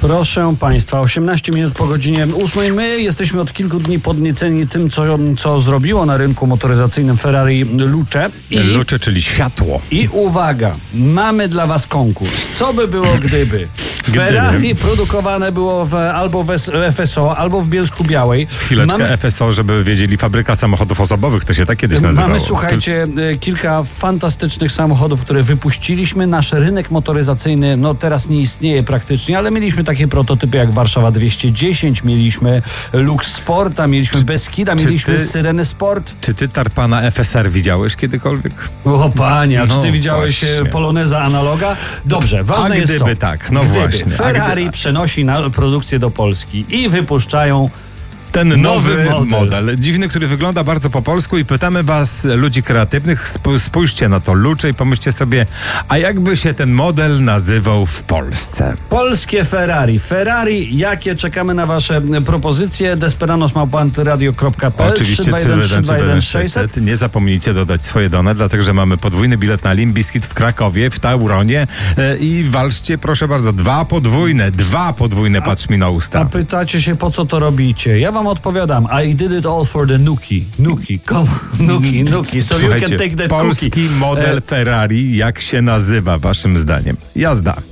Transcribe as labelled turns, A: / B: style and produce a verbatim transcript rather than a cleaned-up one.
A: Proszę Państwa, osiemnaście minut po godzinie ósmej. My jesteśmy od kilku dni podnieceni tym, co, co zrobiło na rynku motoryzacyjnym Ferrari Luce. I,
B: Luce, czyli światło.
A: I uwaga, mamy dla Was konkurs. Co by było, gdyby Ferrari produkowane było w, albo w F S O, albo w Bielsku Białej.
B: Chwileczkę, mamy... F S O, żeby wiedzieli, fabryka samochodów osobowych, to się tak kiedyś nazywało.
A: Mamy, słuchajcie, kilka fantastycznych samochodów, które wypuściliśmy. Nasz rynek motoryzacyjny, no teraz nie istnieje praktycznie, ale mieliśmy takie prototypy jak Warszawa dwieście dziesięć, mieliśmy Lux Sporta, mieliśmy Beskida, mieliśmy ty, Syrenę Sport.
B: Czy ty Tarpana F S R widziałeś kiedykolwiek?
A: O panie, a
B: no,
A: czy ty widziałeś właśnie Poloneza analoga? Dobrze, ważne
B: a
A: jest
B: gdyby
A: to.
B: tak, no
A: gdyby
B: właśnie.
A: Ferrari gdy... przenosi na produkcję do Polski i wypuszczają
B: ten nowy,
A: nowy model.
B: model. Dziwny, który wygląda bardzo po polsku i pytamy was, ludzi kreatywnych, spójrzcie na to Luce i pomyślcie sobie, a jakby się ten model nazywał w Polsce?
A: Polskie Ferrari. Ferrari, jakie? Czekamy na wasze propozycje. Desperanos małpa antyradio kropka p l.
B: Oczywiście trzy dwa jeden trzy jeden sześćset. Nie zapomnijcie dodać swoje dane, dlatego że mamy podwójny bilet na Limp Bizkit w Krakowie, w Tauronie i walczcie, proszę bardzo, dwa podwójne, dwa podwójne, patrz mi na usta.
A: A pytacie się, po co to robicie? Ja wam odpowiadam. I did it all for the Nuki. Nuki, come, Nuki, Nuki. So
B: Słuchajcie,
A: you can take that
B: polski
A: cookie.
B: model Ferrari, jak się nazywa waszym zdaniem? Jazda.